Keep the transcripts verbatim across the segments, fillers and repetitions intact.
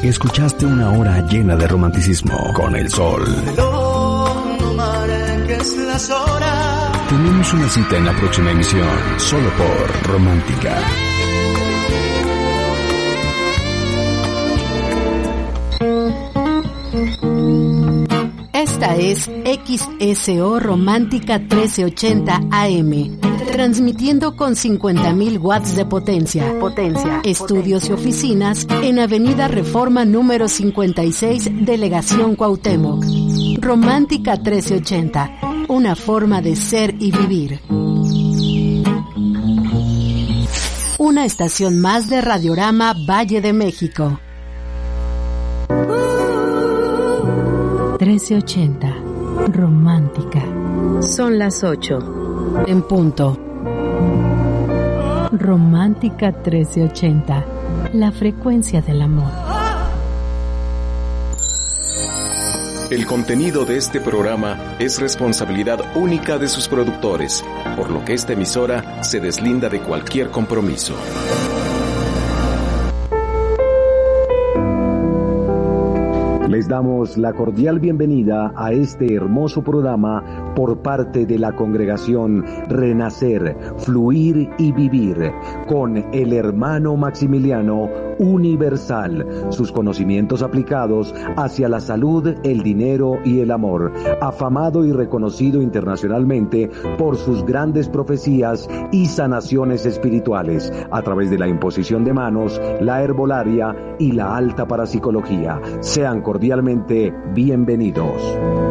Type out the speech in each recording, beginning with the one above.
Escuchaste una hora llena de romanticismo con el sol. Tenemos una cita en la próxima emisión, solo por Romántica. Esta es X S O Romántica trece ochenta A M, transmitiendo con cincuenta mil watts de potencia. Potencia. Estudios potencia. Y oficinas en Avenida Reforma número cincuenta y seis, Delegación Cuauhtémoc. Romántica trece ochenta, una forma de ser y vivir. Una estación más de Radiorama Valle de México. trece ochenta, Romántica. Son las ocho. En punto. Romántica trece ochenta, la frecuencia del amor. El contenido de este programa es responsabilidad única de sus productores, por lo que esta emisora se deslinda de cualquier compromiso. Les damos la cordial bienvenida a este hermoso programa por parte de la congregación Renacer, Fluir y Vivir, con el hermano Maximiliano Universal, sus conocimientos aplicados hacia la salud, el dinero y el amor, afamado y reconocido internacionalmente por sus grandes profecías y sanaciones espirituales, a través de la imposición de manos, la herbolaria y la alta parapsicología. Sean cordialmente bienvenidos.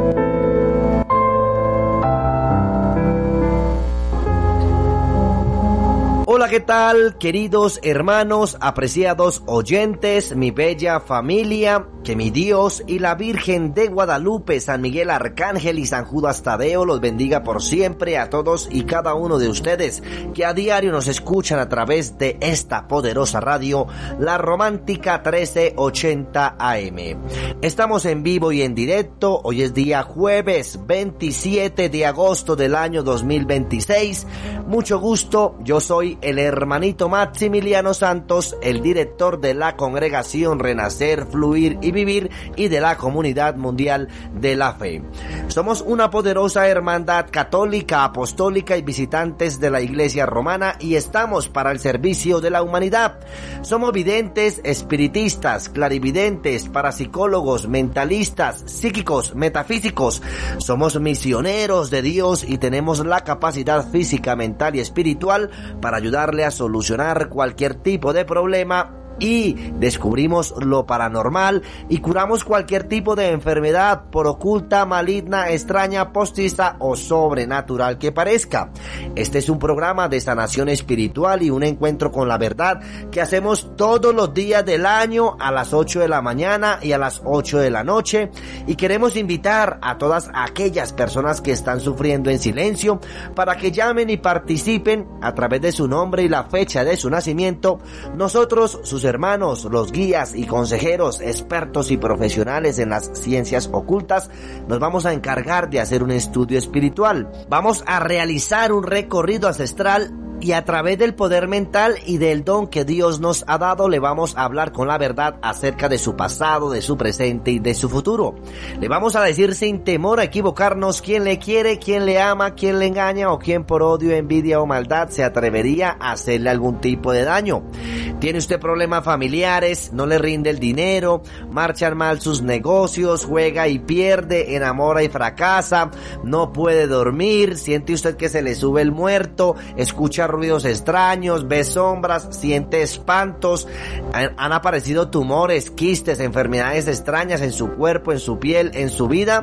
Hola, ¿qué tal, queridos hermanos, apreciados oyentes, mi bella familia? Que mi Dios y la Virgen de Guadalupe, San Miguel Arcángel y San Judas Tadeo los bendiga por siempre a todos y cada uno de ustedes que a diario nos escuchan a través de esta poderosa radio, la Romántica trece ochenta A M. Estamos en vivo y en directo. Hoy es día jueves veintisiete de agosto del año dos mil veintiséis. Mucho gusto, yo soy el hermanito Maximiliano Santos, el director de la congregación Renacer, Fluir y Vivir y de la Comunidad Mundial de la Fe. Somos una poderosa hermandad católica, apostólica y visitantes de la Iglesia Romana y estamos para el servicio de la humanidad. Somos videntes, espiritistas, clarividentes, parapsicólogos, mentalistas, psíquicos, metafísicos. Somos misioneros de Dios y tenemos la capacidad física, mental y espiritual para ayudarle a solucionar cualquier tipo de problema, y descubrimos lo paranormal y curamos cualquier tipo de enfermedad, por oculta, maligna, extraña, postiza o sobrenatural que parezca. Este es un programa de sanación espiritual y un encuentro con la verdad que hacemos todos los días del año a las ocho de la mañana y a las ocho de la noche, y queremos invitar a todas aquellas personas que están sufriendo en silencio para que llamen y participen a través de su nombre y la fecha de su nacimiento. Nosotros, sus hermanos, los guías y consejeros, expertos y profesionales en las ciencias ocultas, nos vamos a encargar de hacer un estudio espiritual. Vamos a realizar un recorrido ancestral y a través del poder mental y del don que Dios nos ha dado le vamos a hablar con la verdad acerca de su pasado, de su presente y de su futuro. Le vamos a decir sin temor a equivocarnos quién le quiere, quién le ama, quién le engaña o quién por odio, envidia o maldad se atrevería a hacerle algún tipo de daño. ¿Tiene usted problemas familiares? ¿No le rinde el dinero? ¿Marchan mal sus negocios? ¿Juega y pierde? ¿Enamora y fracasa? ¿No puede dormir? ¿Siente usted que se le sube el muerto? ¿Escucha ruidos extraños? ¿Ve sombras? ¿Siente espantos? ¿Han, han aparecido tumores, quistes, enfermedades extrañas en su cuerpo, en su piel, en su vida?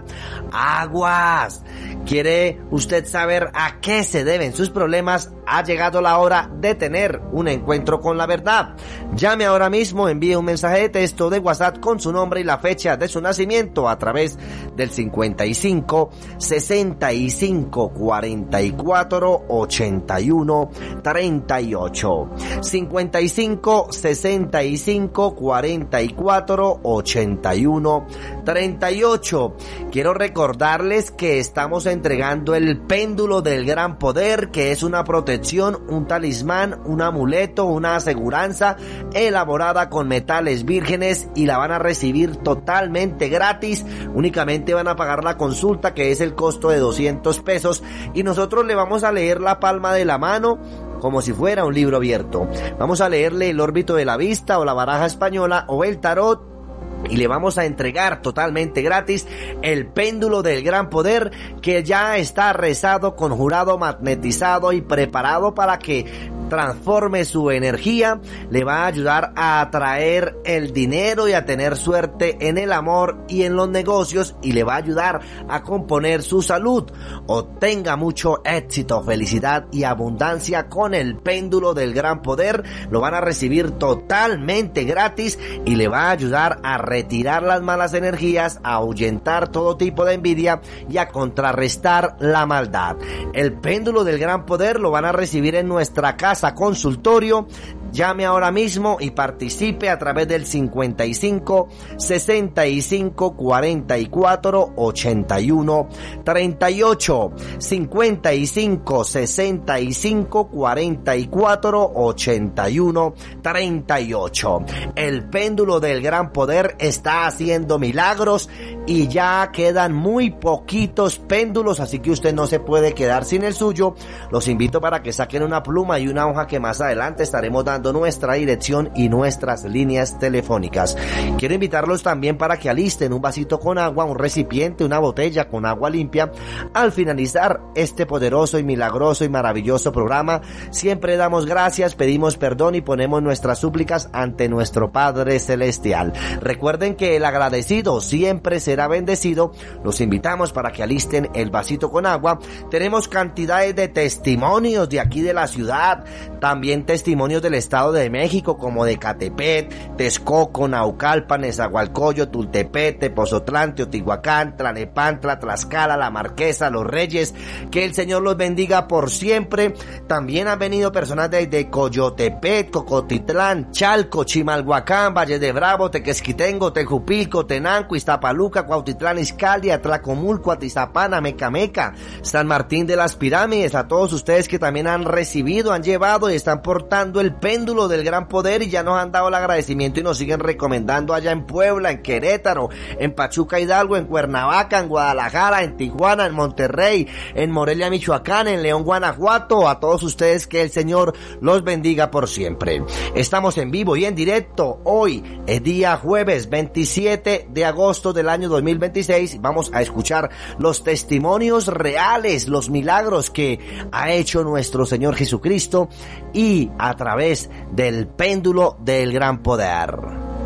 ¡Aguas! ¿Quiere usted saber a qué se deben sus problemas? Ha llegado la hora de tener un encuentro con la verdad. Llame ahora mismo, envíe un mensaje de texto de WhatsApp con su nombre y la fecha de su nacimiento a través del cincuenta y cinco, sesenta y cinco, cuarenta y cuatro, ochenta y uno, treinta y ocho. cincuenta y cinco, sesenta y cinco, cuarenta y cuatro, ochenta y uno, treinta y ocho. quiero recordarles que estamos entregando el péndulo del gran poder, que es una protección, un talismán, un amuleto, una aseguranza elaborada con metales vírgenes y la van a recibir totalmente gratis. Únicamente van a pagar la consulta, que es el costo de doscientos pesos, y nosotros le vamos a leer la palma de la mano como si fuera un libro abierto. Vamos a leerle el órbito de la vista o la baraja española o el tarot, y le vamos a entregar totalmente gratis el péndulo del gran poder, que ya está rezado, conjurado, magnetizado y preparado para que transforme su energía. Le va a ayudar a atraer el dinero y a tener suerte en el amor y en los negocios, y le va a ayudar a componer su salud. Obtenga mucho éxito, felicidad y abundancia con el péndulo del gran poder. Lo van a recibir totalmente gratis y le va a ayudar a retirar las malas energías, a ahuyentar todo tipo de envidia y a contrarrestar la maldad. El péndulo del gran poder lo van a recibir en nuestra casa consultorio. Llame ahora mismo y participe a través del cincuenta y cinco, sesenta y cinco, cuarenta y cuatro, ochenta y uno, treinta y ocho, cincuenta y cinco, sesenta y cinco, cuarenta y cuatro, ochenta y uno, treinta y ocho. El péndulo del gran poder está haciendo milagros y ya quedan muy poquitos péndulos, así que usted no se puede quedar sin el suyo. Los invito para que saquen una pluma y una hoja, que más adelante estaremos dando nuestra dirección y nuestras líneas telefónicas. Quiero invitarlos también para que alisten un vasito con agua, un recipiente, una botella con agua limpia. Al finalizar este poderoso y milagroso y maravilloso programa, siempre damos gracias, pedimos perdón y ponemos nuestras súplicas ante nuestro Padre Celestial. Recuerden que el agradecido siempre será bendecido. Los invitamos para que alisten el vasito con agua. Tenemos cantidades de testimonios de aquí de la ciudad, también testimonios del Estado de México, como de Catepec, Texcoco, Naucalpan, Nezahualcóyotl, Tultepec, Pozotlán, Teotihuacán, Tlalnepantla, Tlaxcala, La Marquesa, Los Reyes. Que el Señor los bendiga por siempre. También han venido personas de, de Coyotepec, Cocotitlán, Chalco, Chimalhuacán, Valle de Bravo, Tequesquitengo, Tejupilco, Tenanco, Iztapaluca, Cuautitlán, Izcalli, Atlacomulco, Atizapán, Amecameca, San Martín de las Pirámides. A todos ustedes que también han recibido, han llevado y están portando el péndulo del gran poder y ya nos han dado el agradecimiento y nos siguen recomendando allá en Puebla, en Querétaro, en Pachuca, Hidalgo, en Cuernavaca, en Guadalajara, en Tijuana, en Monterrey, en Morelia, Michoacán, en León, Guanajuato. A todos ustedes que el Señor los bendiga por siempre. Estamos en vivo y en directo. Hoy es día jueves veintisiete de agosto del año dos mil veintiséis. Vamos a escuchar los testimonios reales, los milagros que ha hecho nuestro Señor Jesucristo, y a través del péndulo del gran poder.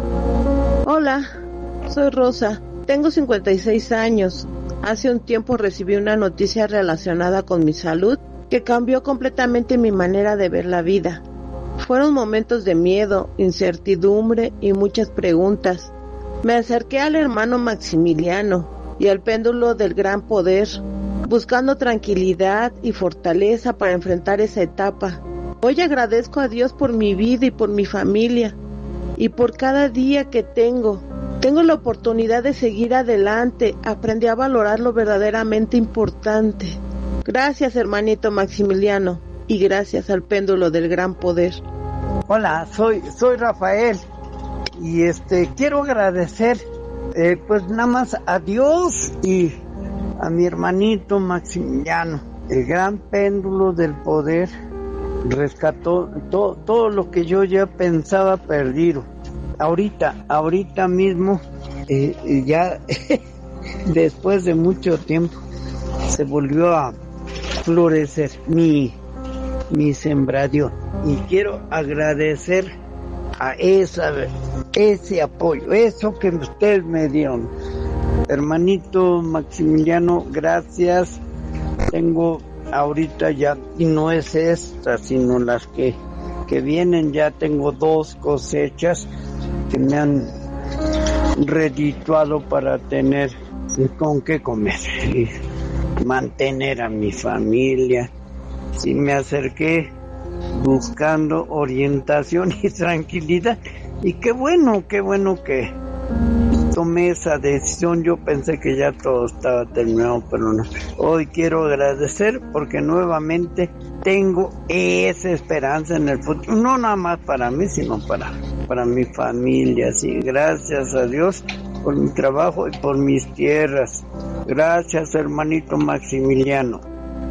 Hola, soy Rosa, tengo cincuenta y seis años. Hace un tiempo recibí una noticia relacionada con mi salud que cambió completamente mi manera de ver la vida. Fueron momentos de miedo, incertidumbre y muchas preguntas. Me acerqué al hermano Maximiliano y al péndulo del gran poder, buscando tranquilidad y fortaleza para enfrentar esa etapa. Hoy agradezco a Dios por mi vida y por mi familia, y por cada día que tengo. Tengo la oportunidad de seguir adelante. Aprendí a valorar lo verdaderamente importante. Gracias, hermanito Maximiliano, y gracias al péndulo del gran poder. Hola, soy soy Rafael, y este quiero agradecer eh, pues nada más a Dios y a mi hermanito Maximiliano. El gran péndulo del poder rescató to, todo lo que yo ya pensaba perdido. Ahorita, ahorita mismo, eh, ya después de mucho tiempo, se volvió a florecer mi, mi sembradío. Y quiero agradecer a esa, ese apoyo, eso que ustedes me dieron. Hermanito Maximiliano, gracias. Tengo ahorita ya, y no es esta, sino las que, que vienen, ya tengo dos cosechas que me han redituado para tener con qué comer y mantener a mi familia. Sí, me acerqué buscando orientación y tranquilidad, y qué bueno, qué bueno que tomé esa decisión, yo pensé que ya todo estaba terminado, pero no. Hoy quiero agradecer porque nuevamente tengo esa esperanza en el futuro, no nada más para mí, sino para, para mi familia, sí, gracias a Dios por mi trabajo y por mis tierras. Gracias, hermanito Maximiliano.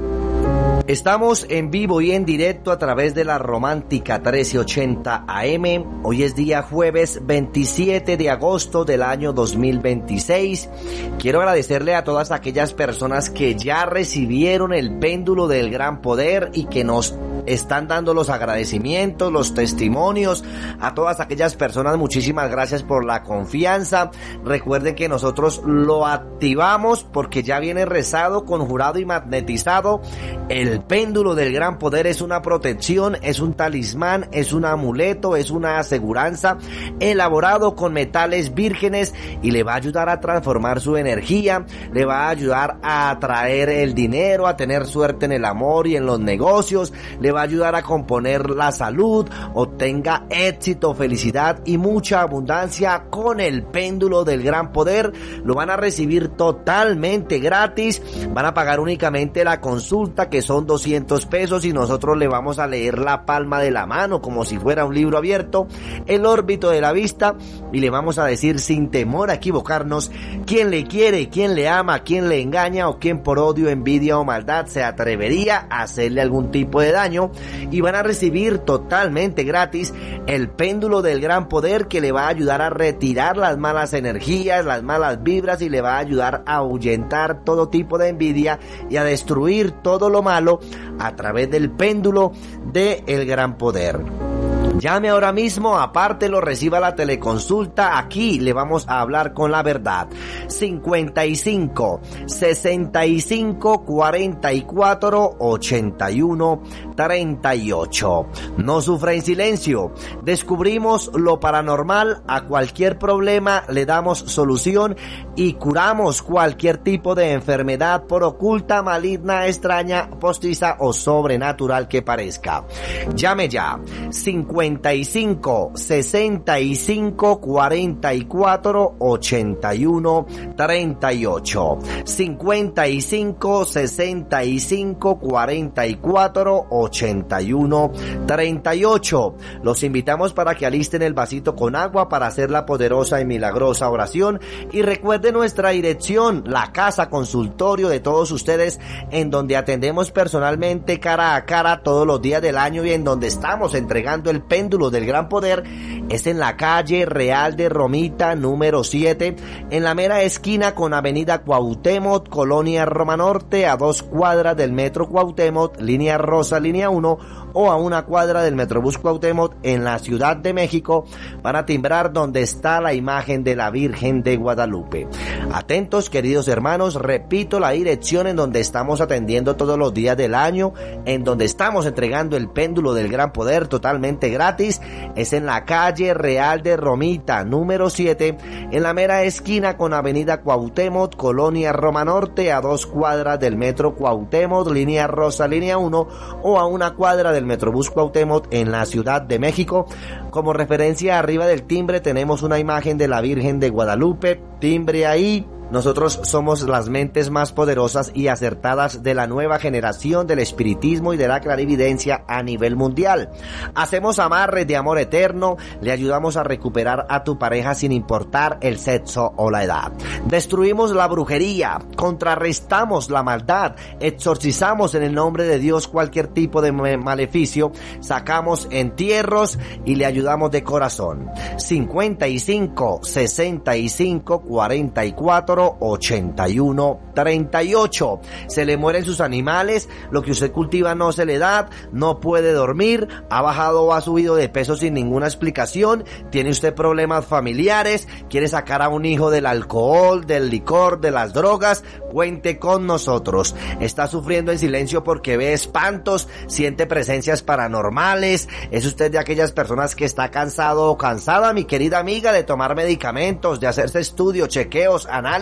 Estamos en vivo y en directo a través de la Romántica trece ochenta A M. Hoy es día jueves veintisiete de agosto del año dos mil veintiséis. Quiero agradecerle a todas aquellas personas que ya recibieron el péndulo del gran poder y que nos están dando los agradecimientos, los testimonios. A todas aquellas personas, muchísimas gracias por la confianza. Recuerden que nosotros lo activamos porque ya viene rezado, conjurado y magnetizado. El péndulo del gran poder es una protección, es un talismán, es un amuleto, es una aseguranza elaborado con metales vírgenes y le va a ayudar a transformar su energía, le va a ayudar a atraer el dinero, a tener suerte en el amor y en los negocios, le va a ayudar a componer la salud, obtenga éxito, felicidad y mucha abundancia con el péndulo del gran poder. Lo van a recibir totalmente gratis, van a pagar únicamente la consulta, que son doscientos pesos, y nosotros le vamos a leer la palma de la mano como si fuera un libro abierto, el órbito de la vista, y le vamos a decir sin temor a equivocarnos quién le quiere, quién le ama, quién le engaña o quién por odio, envidia o maldad se atrevería a hacerle algún tipo de daño. Y van a recibir totalmente gratis el péndulo del gran poder, que le va a ayudar a retirar las malas energías, las malas vibras, y le va a ayudar a ahuyentar todo tipo de envidia y a destruir todo lo malo a través del péndulo del gran poder. Llame ahora mismo, apártelo, reciba la teleconsulta. Aquí le vamos a hablar con la verdad. cincuenta y cinco, sesenta y cinco, cuarenta y cuatro, ochenta y uno, treinta y ocho. No sufra en silencio. Descubrimos lo paranormal. A cualquier problema le damos solución y curamos cualquier tipo de enfermedad, por oculta, maligna, extraña, postiza o sobrenatural que parezca. Llame ya. cincuenta y cinco, sesenta y cinco, cuarenta y cuatro, ochenta y uno, treinta y ocho. cincuenta y cinco, sesenta y cinco, cuarenta y cuatro, ochenta y uno, treinta y ocho. Los invitamos para que alisten el vasito con agua para hacer la poderosa y milagrosa oración. Y recuerde nuestra dirección, la casa consultorio de todos ustedes, en donde atendemos personalmente cara a cara todos los días del año y en donde estamos entregando el péndulo del gran poder. Es en la calle Real de Romita número siete, en la mera esquina con avenida Cuauhtémoc, Colonia Roma Norte, a dos cuadras del metro Cuauhtémoc, línea rosa, línea uno, o a una cuadra del Metrobús Cuauhtémoc en la Ciudad de México. Van a timbrar donde está la imagen de la Virgen de Guadalupe. Atentos, queridos hermanos, repito la dirección en donde estamos atendiendo todos los días del año, en donde estamos entregando el péndulo del gran poder totalmente gratis. Es en la calle Real de Romita número siete, en la mera esquina con avenida Cuauhtémoc, Colonia Roma Norte, a dos cuadras del metro Cuauhtémoc, línea rosa, línea uno, o a una cuadra del Metrobús Cuauhtémoc en la Ciudad de México. Como referencia, arriba del timbre tenemos una imagen de la Virgen de Guadalupe. Timbre ahí. Nosotros somos las mentes más poderosas y acertadas de la nueva generación del espiritismo y de la clarividencia a nivel mundial. Hacemos amarres de amor eterno, le ayudamos a recuperar a tu pareja sin importar el sexo o la edad. Destruimos la brujería, contrarrestamos la maldad, exorcizamos en el nombre de Dios cualquier tipo de maleficio, sacamos entierros y le ayudamos de corazón. cincuenta y cinco, sesenta y cinco, cuarenta y cuatro, ochenta y uno, treinta y ocho. Se le mueren sus animales, lo que usted cultiva no se le da, no puede dormir, ha bajado o ha subido de peso sin ninguna explicación, tiene usted problemas familiares, quiere sacar a un hijo del alcohol, del licor, de las drogas, cuente con nosotros. Está sufriendo en silencio porque ve espantos, siente presencias paranormales, es usted de aquellas personas que está cansado o cansada, mi querida amiga, de tomar medicamentos, de hacerse estudios, chequeos, análisis,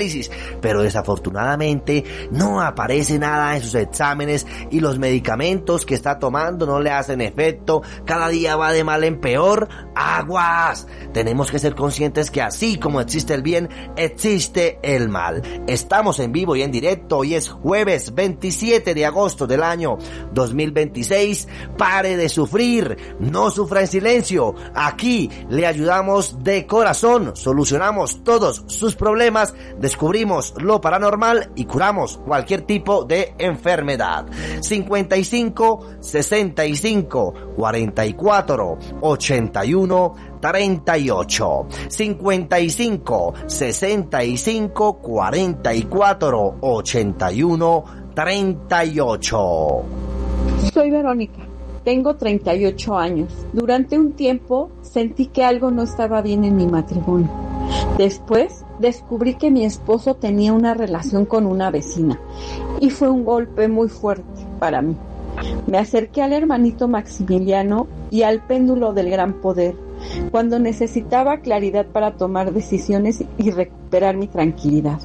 análisis, pero desafortunadamente no aparece nada en sus exámenes y los medicamentos que está tomando no le hacen efecto, cada día va de mal en peor. ¡Aguas! Tenemos que ser conscientes que así como existe el bien, existe el mal. Estamos en vivo y en directo, hoy es jueves veintisiete de agosto del año dos mil veintiséis. Pare de sufrir, no sufra en silencio. Aquí le ayudamos de corazón, solucionamos todos sus problemas, descubrimos lo paranormal y curamos cualquier tipo de enfermedad. cincuenta y cinco, sesenta y cinco, cuarenta y cuatro, ochenta y uno, treinta y ocho. cincuenta y cinco, sesenta y cinco, cuarenta y cuatro, ochenta y uno, treinta y ocho. Soy Verónica, tengo treinta y ocho años. Durante un tiempo sentí que algo no estaba bien en mi matrimonio. Después descubrí que mi esposo tenía una relación con una vecina y fue un golpe muy fuerte para mí. Me acerqué al hermanito Maximiliano y al péndulo del gran poder cuando necesitaba claridad para tomar decisiones y recuperar mi tranquilidad.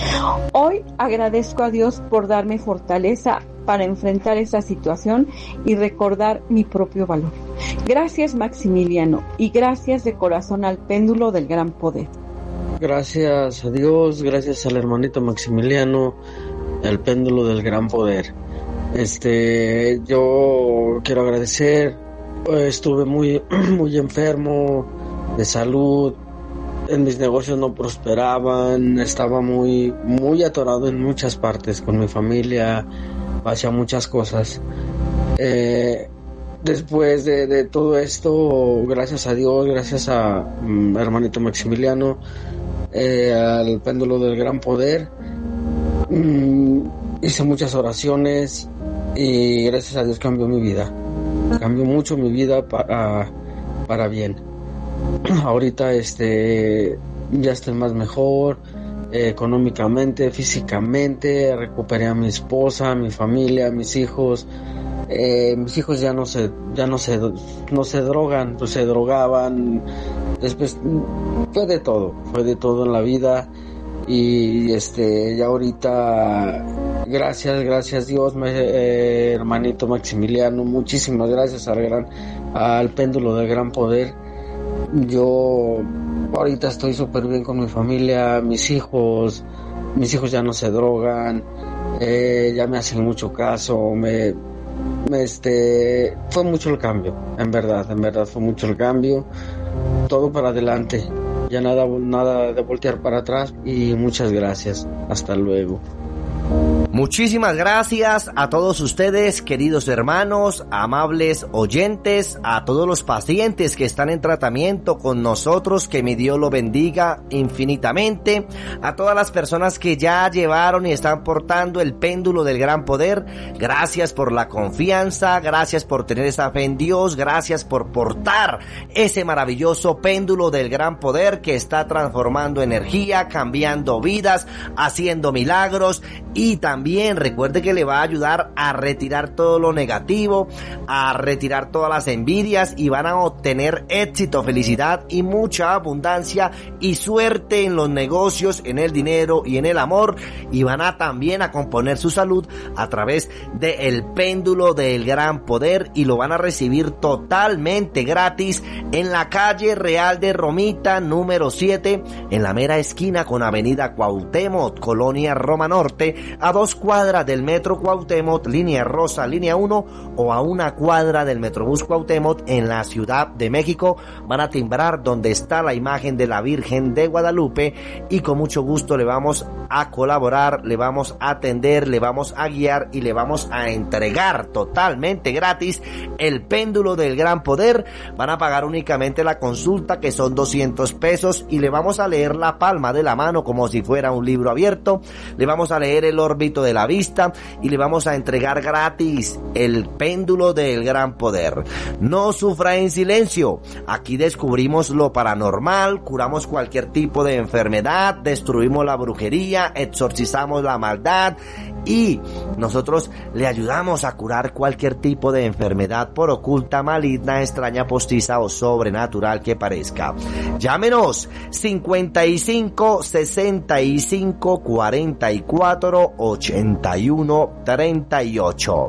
Hoy agradezco a Dios por darme fortaleza para enfrentar esa situación y recordar mi propio valor. Gracias, Maximiliano, y gracias de corazón al péndulo del gran poder. Gracias a Dios, gracias al hermanito Maximiliano, al péndulo del gran poder. Este, yo quiero agradecer, estuve muy, muy enfermo de salud, en mis negocios no prosperaban, estaba muy, muy atorado en muchas partes con mi familia, hacía muchas cosas. Eh, después de, de todo esto, gracias a Dios, gracias a um, hermanito Maximiliano, eh, al péndulo del gran poder, um, hice muchas oraciones y gracias a Dios cambió mi vida, cambió mucho mi vida para, para bien. Ahorita este ya estoy más mejor, eh, económicamente, físicamente, recuperé a mi esposa, a mi familia, a mis hijos. Eh, mis hijos ya no se ya no se no se drogan, pues se drogaban. Después fue de todo, fue de todo en la vida. Y este ya ahorita gracias, gracias Dios, me, eh, hermanito Maximiliano, muchísimas gracias al gran al péndulo del gran poder. Yo ahorita estoy súper bien con mi familia, mis hijos, mis hijos ya no se drogan, eh, ya me hacen mucho caso, me, me este, fue mucho el cambio, en verdad, en verdad fue mucho el cambio, todo para adelante, ya nada, nada de voltear para atrás y muchas gracias, hasta luego. Muchísimas gracias a todos ustedes, queridos hermanos, amables oyentes, a todos los pacientes que están en tratamiento con nosotros, que mi Dios lo bendiga infinitamente, a todas las personas que ya llevaron y están portando el péndulo del gran poder, gracias por la confianza, gracias por tener esa fe en Dios, gracias por portar ese maravilloso péndulo del gran poder que está transformando energía, cambiando vidas, haciendo milagros y también También recuerde que le va a ayudar a retirar todo lo negativo, a retirar todas las envidias y van a obtener éxito, felicidad y mucha abundancia y suerte en los negocios, en el dinero y en el amor, y van a también a componer su salud a través del péndulo del gran poder y lo van a recibir totalmente gratis en la calle Real de Romita número siete, en la mera esquina con avenida Cuauhtémoc, Colonia Roma Norte, a dos cuadras del Metro Cuauhtémoc, línea rosa, línea uno, o a una cuadra del Metrobús Cuauhtémoc en la Ciudad de México. Van a timbrar donde está la imagen de la Virgen de Guadalupe y con mucho gusto le vamos a colaborar, le vamos a atender, le vamos a guiar y le vamos a entregar totalmente gratis el péndulo del gran poder. Van a pagar únicamente la consulta, que son doscientos pesos, y le vamos a leer la palma de la mano como si fuera un libro abierto. Le vamos a leer el órbito de la vista y le vamos a entregar gratis el péndulo del gran poder. No sufra en silencio. Aquí descubrimos lo paranormal, curamos cualquier tipo de enfermedad, destruimos la brujería, exorcizamos la maldad y nosotros le ayudamos a curar cualquier tipo de enfermedad, por oculta, maligna, extraña, postiza o sobrenatural que parezca. Llámenos cincuenta y cinco, sesenta y cinco, cuarenta y cuatro, ochenta y uno, treinta y ocho.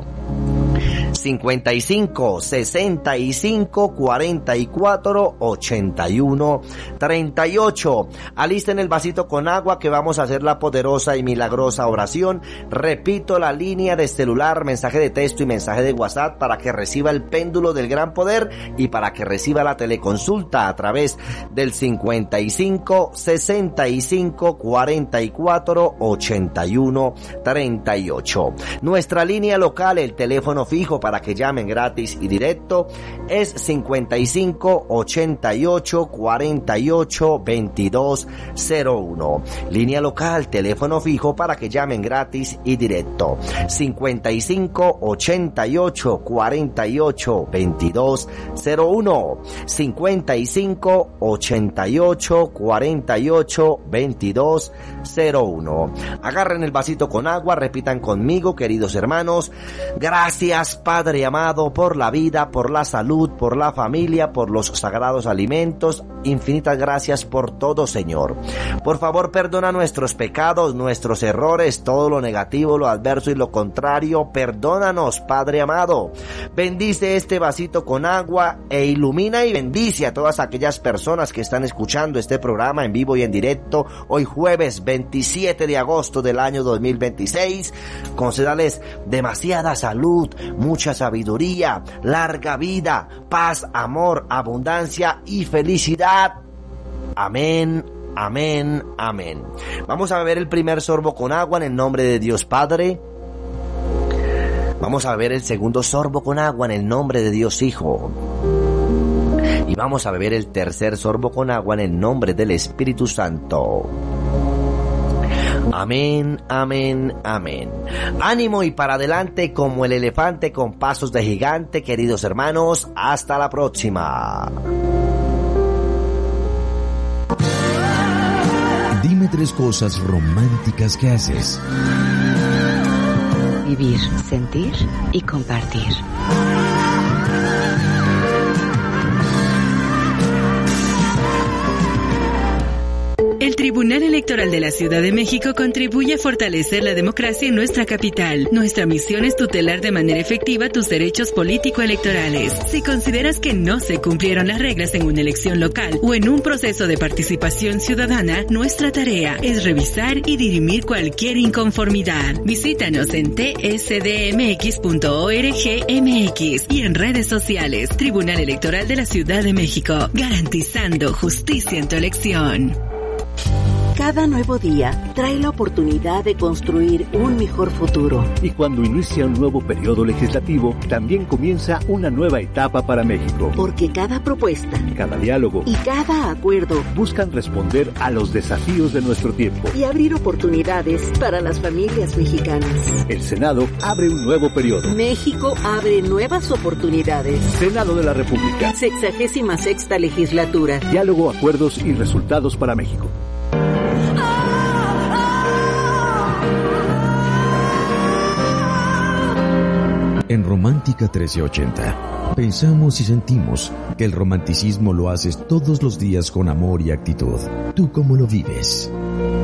cincuenta y cinco, sesenta y cinco, cuarenta y cuatro, ochenta y uno, treinta y ocho. Alisten el vasito con agua que vamos a hacer la poderosa y milagrosa oración. Repito la línea de celular, mensaje de texto y mensaje de WhatsApp para que reciba el péndulo del gran poder y para que reciba la teleconsulta a través del cincuenta y cinco, sesenta y cinco, cuarenta y cuatro, ochenta y uno, treinta y ocho. Nuestra línea local, el teléfono fijo para que llamen gratis y directo, es cincuenta y cinco, ochenta y ocho, cuarenta y ocho, veintidós cero uno. Línea local, teléfono fijo para que llamen gratis y directo, cincuenta y cinco, ochenta y ocho, cuarenta y ocho, veintidós cero uno. cincuenta y cinco, ochenta y ocho, cuarenta y ocho, veintidós cero uno. Agarren el vasito con agua, repitan conmigo, queridos hermanos. Gracias, Padre amado, por la vida, por la salud, por la familia, por los sagrados alimentos. Infinitas gracias por todo, Señor. Por favor, perdona nuestros pecados, nuestros errores, todo lo negativo, lo adverso y lo contrario. Perdónanos, Padre amado. Bendice este vasito con agua e ilumina y bendice a todas aquellas personas que están escuchando este programa en vivo y en directo hoy jueves veintisiete de agosto del año dos mil veintiséis. Concédales demasiada salud, mucha sabiduría, larga vida, paz, amor, abundancia y felicidad. Amén, amén, amén. Vamos a beber el primer sorbo con agua en el nombre de Dios Padre. Vamos a beber el segundo sorbo con agua en el nombre de Dios Hijo. Y vamos a beber el tercer sorbo con agua en el nombre del Espíritu Santo. Amén, amén, amén. Ánimo y para adelante como el elefante con pasos de gigante, queridos hermanos. Hasta la próxima. Dime tres cosas románticas que haces. Vivir, sentir y compartir. El Tribunal Electoral de la Ciudad de México contribuye a fortalecer la democracia en nuestra capital. Nuestra misión es tutelar de manera efectiva tus derechos político-electorales. Si consideras que no se cumplieron las reglas en una elección local o en un proceso de participación ciudadana, nuestra tarea es revisar y dirimir cualquier inconformidad. Visítanos en t s d m x punto org m x y en redes sociales. Tribunal Electoral de la Ciudad de México, garantizando justicia en tu elección. Cada nuevo día trae la oportunidad de construir un mejor futuro. Y cuando inicia un nuevo periodo legislativo, también comienza una nueva etapa para México. Porque cada propuesta, cada diálogo y cada acuerdo buscan responder a los desafíos de nuestro tiempo y abrir oportunidades para las familias mexicanas. El Senado abre un nuevo periodo. México abre nuevas oportunidades. Senado de la República. Sexagésima sexta legislatura. Diálogo, acuerdos y resultados para México. En Romántica trece ochenta, pensamos y sentimos que el romanticismo lo haces todos los días con amor y actitud. ¿Tú cómo lo vives?